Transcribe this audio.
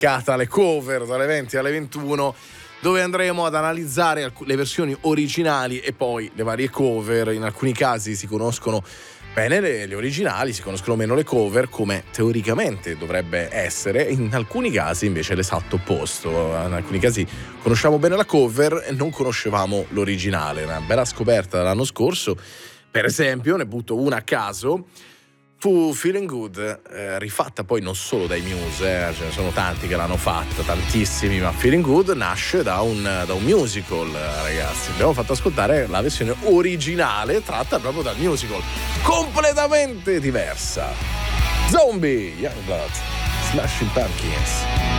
dedicata alle cover dalle 20 alle 21, dove andremo ad analizzare le versioni originali e poi le varie cover. In alcuni casi si conoscono bene le originali, si conoscono meno le cover, come teoricamente dovrebbe essere. In alcuni casi invece è l'esatto opposto. In alcuni casi conosciamo bene la cover e non conoscevamo l'originale. Una bella scoperta dell'anno scorso, per esempio, ne butto una a caso, fu Feeling Good, rifatta poi non solo dai Muse, ce ne sono tanti che l'hanno fatta, tantissimi, ma Feeling Good nasce da un musical, ragazzi. Abbiamo fatto ascoltare la versione originale tratta proprio dal musical, completamente diversa. Zombie, Youngblood, Smashing Pumpkins.